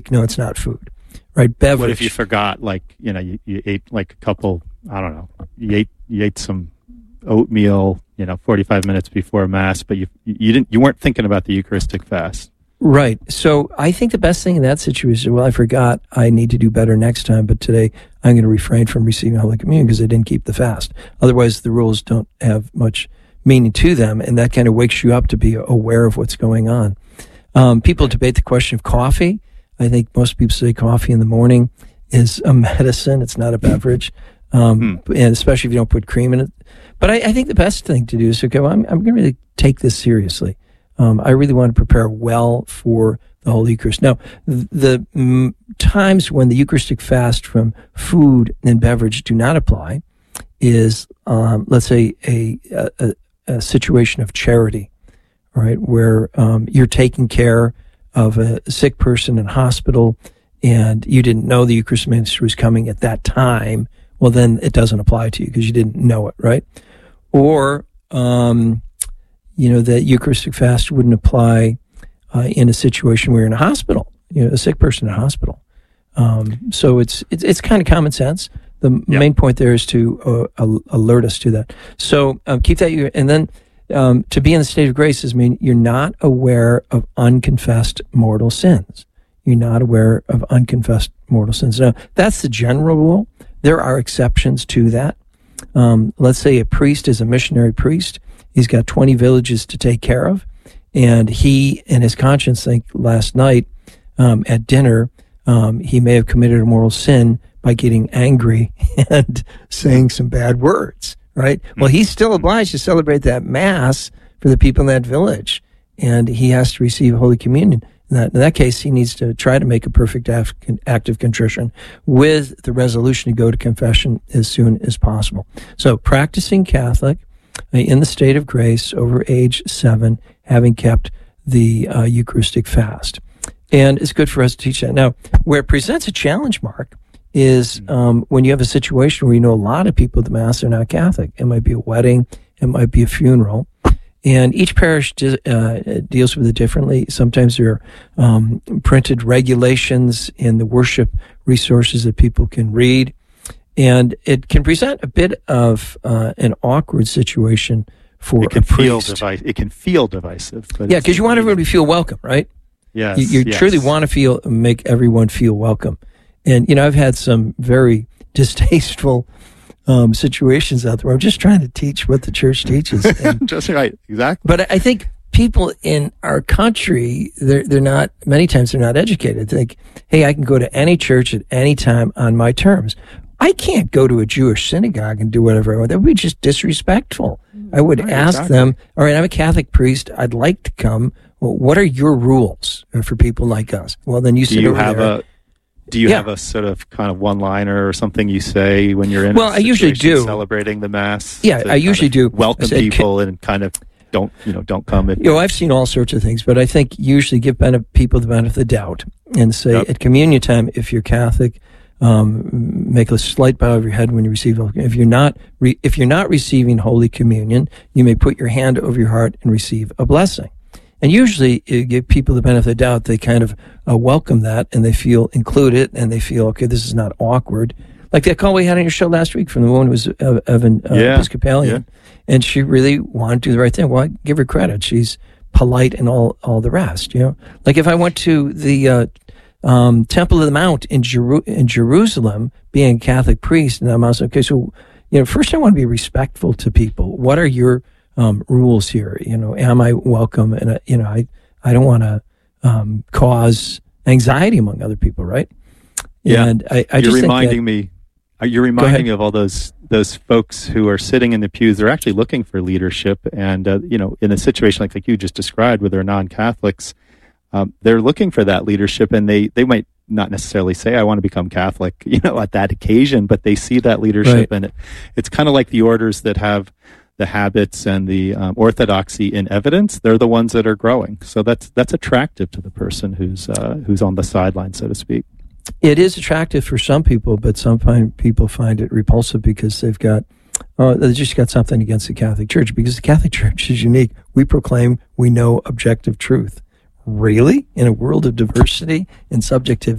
No, it's not food, right? Beverage. What if you forgot, like, you ate like a couple, I don't know, you ate some oatmeal, 45 minutes before Mass, but you weren't thinking about the Eucharistic fast. Right. So I think the best thing in that situation, well, I forgot, I need to do better next time, but today I'm going to refrain from receiving Holy Communion because I didn't keep the fast. Otherwise, the rules don't have much meaning to them, and that kind of wakes you up to be aware of what's going on. People debate the question of coffee. I think most people say coffee in the morning is a medicine. It's not a beverage, and especially if you don't put cream in it. But I think the best thing to do is, okay, well, I'm going to really take this seriously. I really want to prepare well for the Holy Eucharist. Now, the times when the Eucharistic fast from food and beverage do not apply is, let's say, a situation of charity, right, where you're taking care of a sick person in hospital and you didn't know the Eucharist ministry was coming at that time. Well, then it doesn't apply to you because you didn't know it, right? Or that Eucharistic fast wouldn't apply in a situation where you're in a hospital, a sick person in a hospital. So it's kind of common sense. The main point there is to alert us to that. So keep that. And then to be in the state of grace is mean you're not aware of unconfessed mortal sins. You're not aware of unconfessed mortal sins. Now, that's the general rule. There are exceptions to that. Let's say a priest is a missionary priest. He's got 20 villages to take care of. And he, in his conscience, think last night at dinner, he may have committed a mortal sin by getting angry and saying some bad words, right? Well, he's still obliged to celebrate that Mass for the people in that village. And he has to receive Holy Communion. In that case, he needs to try to make a perfect act of contrition with the resolution to go to confession as soon as possible. So practicing Catholic in the state of grace over age 7, having kept the Eucharistic fast. And it's good for us to teach that. Now, where it presents a challenge, Mark, is when you have a situation where you know a lot of people at the Mass are not Catholic. It might be a wedding, it might be a funeral. And each parish deals with it differently. Sometimes there are printed regulations in the worship resources that people can read. And it can present a bit of an awkward situation for a priest. It can feel divisive. But yeah, because you want everybody to feel welcome, right? Yes. You truly want to make everyone feel welcome. And, I've had some very distasteful situations out there where I'm just trying to teach what the church teaches. And, just right, exactly. But I think people in our country, many times they're not educated. They think, hey, I can go to any church at any time on my terms. I can't go to a Jewish synagogue and do whatever I want. That would be just disrespectful. I would ask them, all right, I'm a Catholic priest. I'd like to come. Well, what are your rules for people like us? Well, then you sit over there. Do you have a sort of kind of one-liner or something you say when you're in I usually do. Celebrating the Mass? Yeah, I usually do. Welcome people and kind of don't come. I've seen all sorts of things, but I think usually give people the benefit of the doubt and say at communion time, if you're Catholic, make a slight bow of your head when you receive Holy Communion. If you're not receiving Holy Communion, you may put your hand over your heart and receive a blessing. And usually, you give people the benefit of the doubt. They kind of welcome that, and they feel included, and they feel, okay, this is not awkward. Like that call we had on your show last week from the woman who was Episcopalian, and she really wanted to do the right thing. Well, I give her credit. She's polite and all the rest. Like if I went to the Temple of the Mount in Jerusalem, being a Catholic priest, and I'm also okay. So, first I want to be respectful to people. What are your rules here? Am I welcome? And I don't want to cause anxiety among other people, right? Yeah. And you're reminding me of all those folks who are sitting in the pews. They're actually looking for leadership, and in a situation like you just described, where they're non-Catholics, they're looking for that leadership, and they might not necessarily say, I want to become Catholic, at that occasion, but they see that leadership, right. And it's kind of like the orders that have the habits and the orthodoxy in evidence. They're the ones that are growing. So that's attractive to the person who's on the sideline, so to speak. It is attractive for some people, but some people find it repulsive because they just got something against the Catholic Church, because the Catholic Church is unique. We proclaim we know objective truth, Really? In a world of diversity and subjectivity?